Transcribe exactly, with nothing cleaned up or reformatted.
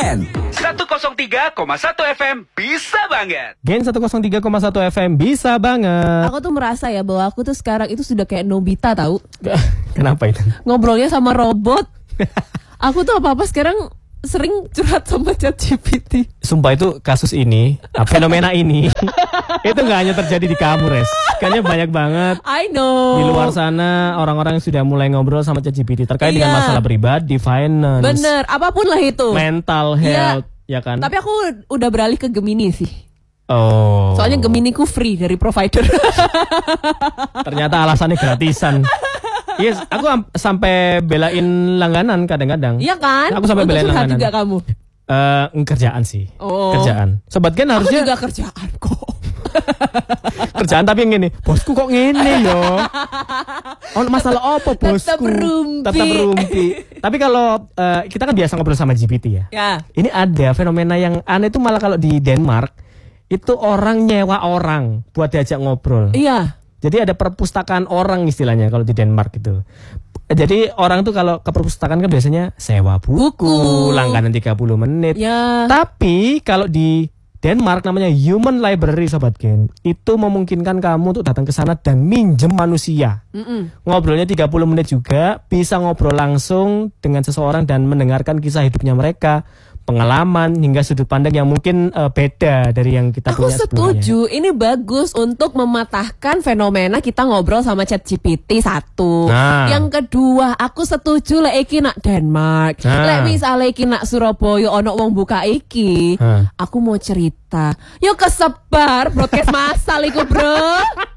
Gen seratus tiga koma satu F M bisa banget. Gen seratus tiga koma satu F M bisa banget. Aku tuh merasa ya bahwa aku tuh sekarang itu sudah kayak Nobita tahu. Kenapa itu? Ngobrolnya sama robot. Aku tuh apa-apa sekarang sering curhat sama ChatGPT. Sumpah itu kasus ini, fenomena ini itu nggak hanya terjadi di kamu, Res. Kayaknya banyak banget. I know. Di luar sana orang-orang yang sudah mulai ngobrol sama ChatGPT terkait Iya. dengan masalah pribadi, finance, Bener, apapun lah itu. mental Iya. health, ya kan? Tapi aku udah beralih ke Gemini sih. Oh. Soalnya Gemini ku free dari provider. Ternyata alasannya gratisan. Yes, aku am- sampai belain langganan kadang-kadang. Iya kan? Aku sampai Untuk belain curhat langganan. juga kamu. Eh, kerjaan sih. Oh. Kerjaan. Sobat Gen Aku harusnya juga kerjaan kok. kerjaan tapi yang gini. Bosku kok ngene yo. Oh, masalah apa bosku? Tetap rumpi. Tetap rumpi. Tapi kalau eh, kita kan biasa ngobrol sama G P T ya. Ya. Ini ada fenomena yang aneh itu malah kalau di Denmark itu orang nyewa orang buat diajak ngobrol. Iya. Jadi ada perpustakaan orang istilahnya kalau di Denmark gitu. Jadi orang tuh kalau ke perpustakaan kan biasanya sewa buku, Buku. langganan tiga puluh menit. Ya. Tapi kalau di Denmark namanya Human Library Sobat Gen, itu memungkinkan kamu untuk datang ke sana dan minjem manusia. Mm-mm. Ngobrolnya tiga puluh menit juga, bisa ngobrol langsung dengan seseorang dan mendengarkan kisah hidupnya mereka, pengalaman hingga sudut pandang yang mungkin uh, beda dari yang kita Aku punya sebelumnya. setuju, ini bagus untuk mematahkan fenomena kita ngobrol sama ChatGPT satu. Nah. Yang kedua, aku setuju lek iki nak Denmark. Nah. Lek misale iki nak Surabaya ono wong buka iki, Hah. aku mau cerita. Yuk kesebar broadcast massal iku, Bro.